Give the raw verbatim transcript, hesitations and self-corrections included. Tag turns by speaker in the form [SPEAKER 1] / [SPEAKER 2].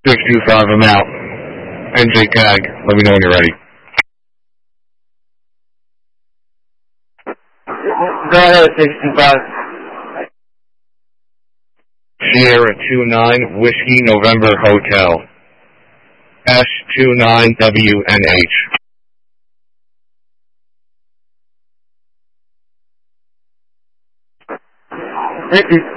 [SPEAKER 1] six two five, I'm out. N J C A G, let me know when you're ready.
[SPEAKER 2] Go ahead, six two five.
[SPEAKER 1] Sierra two nine, Whiskey November Hotel. S two nine W N H.
[SPEAKER 2] Thank you.